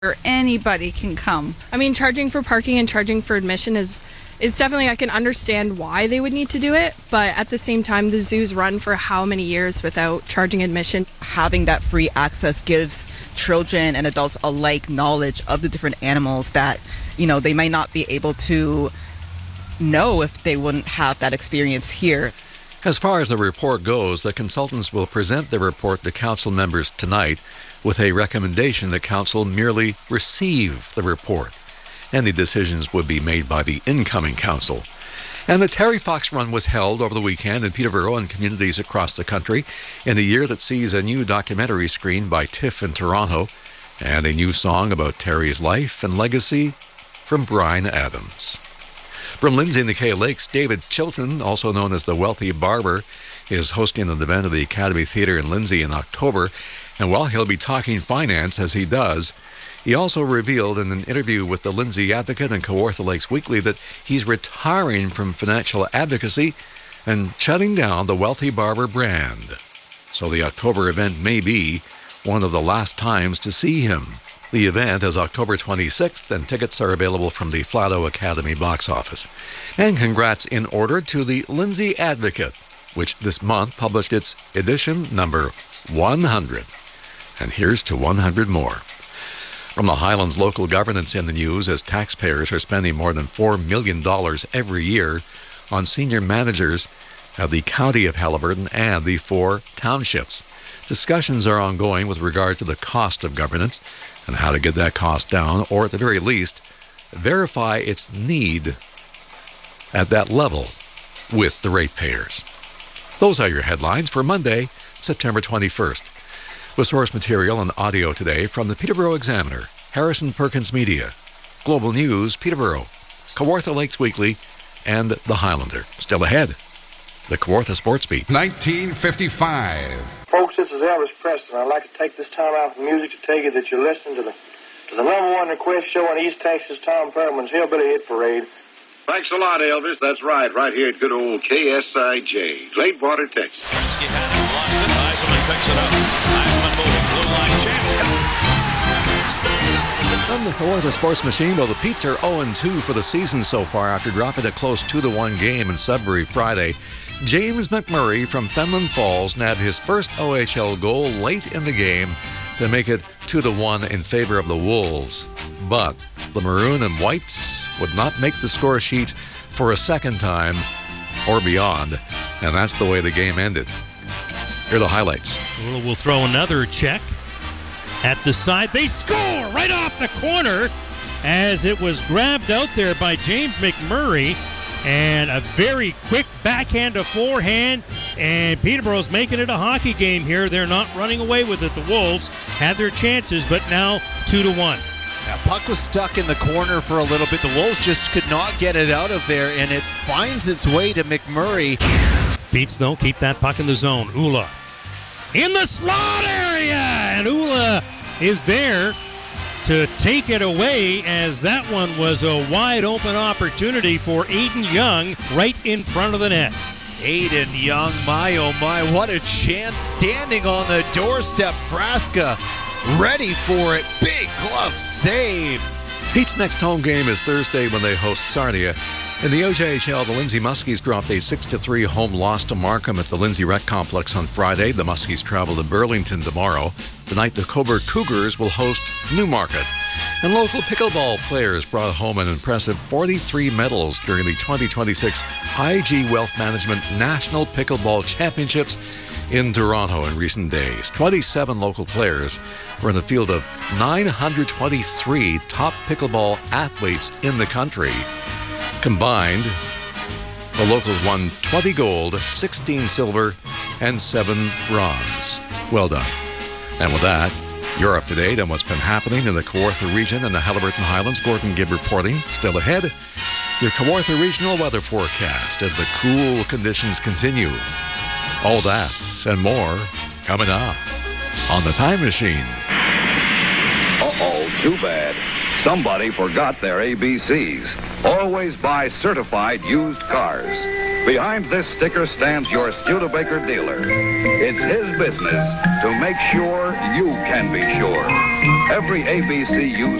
Or anybody can come. I mean, charging for parking and charging for admission is definitely, I can understand why they would need to do it, but at the same time, the zoo's run for how many years without charging admission? Having that free access gives children and adults alike knowledge of the different animals that, they might not be able to know if they wouldn't have that experience here. As far as the report goes, the consultants will present the report to council members tonight with a recommendation that council merely receive the report. Any decisions would be made by the incoming council. And the Terry Fox Run was held over the weekend in Peterborough and communities across the country in a year that sees a new documentary screened by TIFF in Toronto and a new song about Terry's life and legacy from Bryan Adams. From Lindsay and the Kay Lakes, David Chilton, also known as the Wealthy Barber, is hosting an event at the Academy Theatre in Lindsay in October. And while he'll be talking finance as he does, he also revealed in an interview with the Lindsay Advocate and Kawartha Lakes Weekly that he's retiring from financial advocacy and shutting down the Wealthy Barber brand. So the October event may be one of the last times to see him. The event is October 26th, and tickets are available from the Flato Academy box office. And congrats in order to the Lindsay Advocate, which this month published its edition number 100. And here's to 100 more. From the Highlands, local governance in the news as taxpayers are spending more than $4 million every year on senior managers of the County of Haliburton and the 4 townships. Discussions are ongoing with regard to the cost of governance and how to get that cost down, or at the very least, verify its need at that level with the ratepayers. Those are your headlines for Monday, September 21st. With source material and audio today from the Peterborough Examiner, Harrison Perkins Media, Global News, Peterborough, Kawartha Lakes Weekly, and The Highlander. Still ahead, the Kawartha Sports Beat. 1955. Folks, this is Elvis Presley. I'd like to take this time out from music to tell you that you're listening to the number one request show in East Texas, Tom Perriman's Hillbilly Hit Parade. Thanks a lot, Elvis. That's right here at good old KSIJ, Gladewater, Texas. Kerensky had it, lost it. Eisenman picks it up. Eisenman moving, blue line chance. From the Kawartha Sports Machine, well, the Petes are 0-2 for the season so far after dropping a close 2-1 game in Sudbury Friday. James McMurray from Fenland Falls nabbed his first OHL goal late in the game to make it 2-1 in favor of the Wolves. But the Maroon and Whites would not make the score sheet for a second time or beyond, and that's the way the game ended. Here are the highlights. We'll throw another check at the side. They score right off the corner as it was grabbed out there by James McMurray. And a very quick backhand to forehand, and Peterborough's making it a hockey game here. They're not running away with it. The Wolves had their chances, but now 2-1. Yeah, puck was stuck in the corner for a little bit. The Wolves just could not get it out of there, and it finds its way to McMurray. Beats, though, keep that puck in the zone. Ula in the slot area, and Ula is there to take it away, as that one was a wide open opportunity for Aiden Young right in front of the net. Aiden Young, my oh my, what a chance, standing on the doorstep. Frasca ready for it, big glove save. Pete's next home game is Thursday when they host Sarnia. In the OJHL, the Lindsay Muskies dropped a 6-3 home loss to Markham at the Lindsay Rec Complex on Friday. The Muskies travel to Burlington tomorrow. Tonight, the Cobourg Cougars will host Newmarket. And local pickleball players brought home an impressive 43 medals during the 2026 IG Wealth Management National Pickleball Championships in Toronto in recent days. 27 local players were in the field of 923 top pickleball athletes in the country. Combined, the locals won 20 gold, 16 silver, and 7 bronze. Well done. And with that, you're up to date on what's been happening in the Kawartha region and the Haliburton Highlands. Gordon Gibb reporting. Still ahead, your Kawartha regional weather forecast as the cool conditions continue. All that and more coming up on The Time Machine. Uh-oh, too bad. Somebody forgot their ABCs. Always buy certified used cars. Behind this sticker stands your Studebaker dealer. It's his business to make sure you can be sure. Every ABC used